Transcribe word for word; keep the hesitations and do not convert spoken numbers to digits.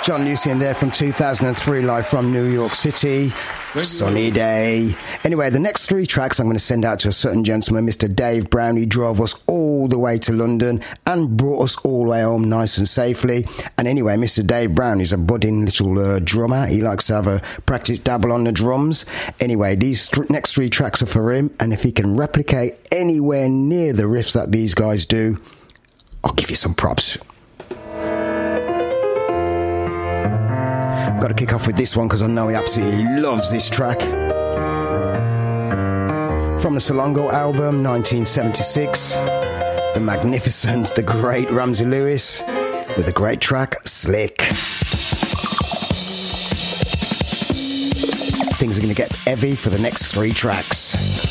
John Lucian there from two thousand three, live from New York City. Sunny day. Anyway, the next three tracks I'm going to send out to a certain gentleman, Mister Dave Brown. He drove us all the way to London and brought us all the way home nice and safely. And anyway, Mister Dave Brown is a budding little uh, drummer. He likes to have a practice dabble on the drums. Anyway, these th- next three tracks are for him, and if he can replicate anywhere near the riffs that these guys do, I'll give you some props. Got to kick off with this one because I know he absolutely loves this track. From the Salongo album, nineteen seventy-six, the magnificent, the great Ramsey Lewis with a great track, Slick. Things are going to get heavy for the next three tracks.